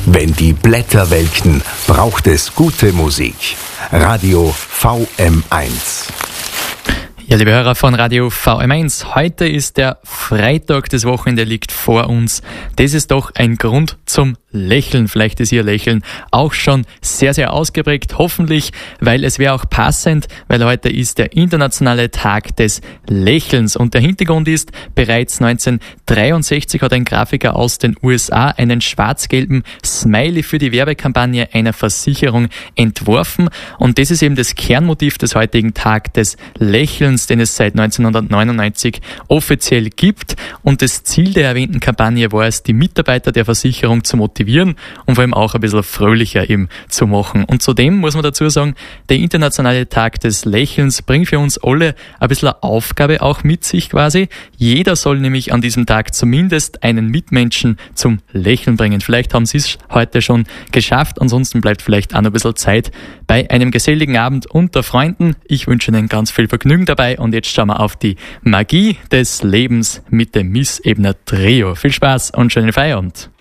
Wenn die Blätter welken, braucht es gute Musik. Radio VM1. Ja, liebe Hörer von Radio VM1, heute ist der Freitag, das Wochenende liegt vor uns. Das ist doch ein Grund zum Lächeln. Vielleicht ist Ihr Lächeln auch schon sehr, sehr ausgeprägt, hoffentlich, weil es wäre auch passend, weil heute ist der internationale Tag des Lächelns. Und der Hintergrund ist, bereits 1963 hat ein Grafiker aus den USA einen schwarz-gelben Smiley für die Werbekampagne einer Versicherung entworfen. Und das ist eben das Kernmotiv des heutigen Tag des Lächelns, den es seit 1999 offiziell gibt. Und das Ziel der erwähnten Kampagne war es, die Mitarbeiter der Versicherung zu motivieren und vor allem auch ein bisschen fröhlicher eben zu machen. Und zudem muss man dazu sagen, der internationale Tag des Lächelns bringt für uns alle ein bisschen eine Aufgabe auch mit sich quasi. Jeder soll nämlich an diesem Tag zumindest einen Mitmenschen zum Lächeln bringen. Vielleicht haben Sie es heute schon geschafft, ansonsten bleibt vielleicht auch noch ein bisschen Zeit bei einem geselligen Abend unter Freunden. Ich wünsche Ihnen ganz viel Vergnügen dabei. Und jetzt schauen wir auf die Magie des Lebens mit dem Miss Ebner Trio. Viel Spaß und schönen Feierabend.